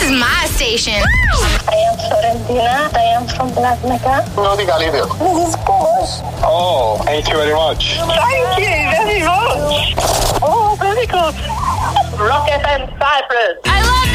is my station. I am Florentina. I am from Black Mecca. No diga líder. This is Polish. Oh, thank you very much. Thank you very much. Oh, very good. Rock FM Cyprus. I love